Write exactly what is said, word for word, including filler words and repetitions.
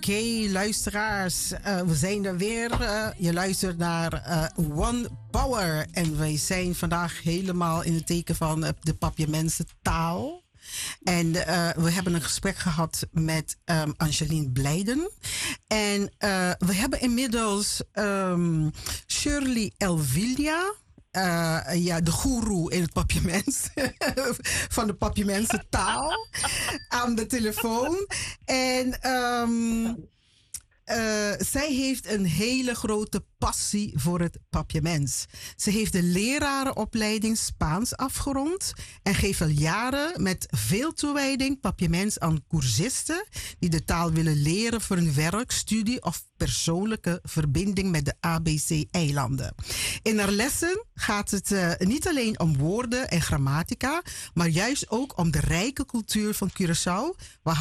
okay, luisteraars, uh, we zijn er weer. Uh, je luistert naar uh, One Power. En wij zijn vandaag helemaal in het teken van uh, de Papiamense taal. En uh, we hebben een gesprek gehad met um, Angeline Blijden. En uh, we hebben inmiddels um, Shirley Elvilia. Uh, ja, de goeroe in het Papiaments. Van de Papiamense taal. Aan de telefoon. En um, uh, zij heeft een hele grote passie voor het Papiaments. Ze heeft de lerarenopleiding Spaans afgerond. En geeft al jaren met veel toewijding Papiaments aan cursisten die de taal willen leren voor hun werk, studie of persoonlijke verbinding met de A B C-eilanden. In haar lessen gaat het uh, niet alleen om woorden en grammatica, maar juist ook om de rijke cultuur van Curaçao, waar